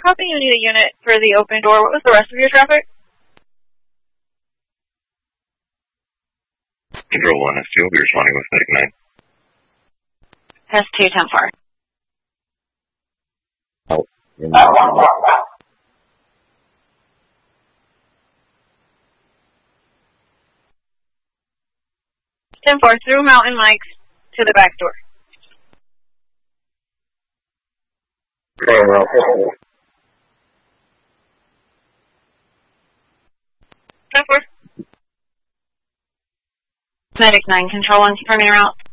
copy, you need a unit for the open door. What was the rest of your traffic? Control 1 S2, will be responding with medic 9. S2, 10-4. Oh, 10-4, through Mountain Mike's to the back door. well, 10-4. Medic 9, Control 1, confirming your route.